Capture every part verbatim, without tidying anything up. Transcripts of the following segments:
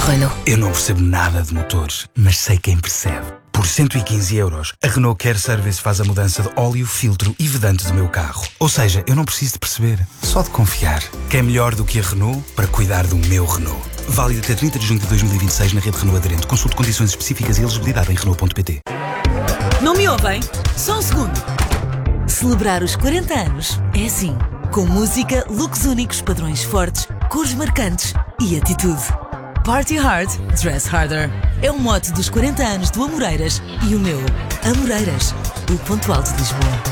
Renault. Eu não percebo nada de motores, mas sei quem percebe. Por cento e quinze euros, a Renault Care Service faz a mudança de óleo, filtro e vedante do meu carro. Ou seja, eu não preciso de perceber, só de confiar. Quem melhor do que a Renault para cuidar do meu Renault? Válido até trinta de junho de dois mil e vinte e seis na rede Renault aderente. Consulte condições específicas e elegibilidade em Renault ponto pt. Não me ouvem? Só um segundo. Celebrar os quarenta anos é assim, com música, looks únicos, padrões fortes, cores marcantes e atitude. Party hard, dress harder. É o mote dos quarenta anos do Amoreiras e o meu. Amoreiras, o ponto alto de Lisboa.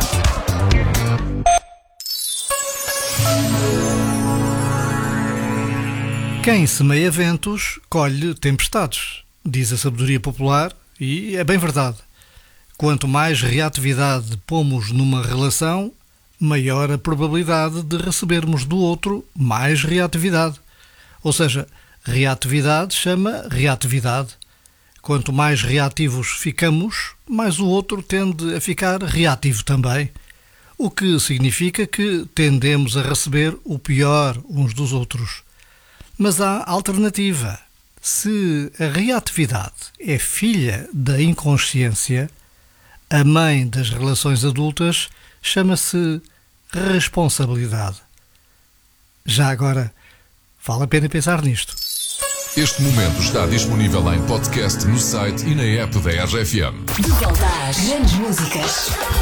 Quem semeia ventos, colhe tempestades, diz a sabedoria popular, e é bem verdade. Quanto mais reatividade pomos numa relação, maior a probabilidade de recebermos do outro mais reatividade. Ou seja, reatividade chama reatividade. Quanto mais reativos ficamos, mais o outro tende a ficar reativo também. O que significa que tendemos a receber o pior uns dos outros. Mas há alternativa. Se a reatividade é filha da inconsciência, a mãe das relações adultas chama-se responsabilidade. Já agora, vale a pena pensar nisto. Este momento está disponível em podcast no site e na app da R J F M. De volta às grandes músicas.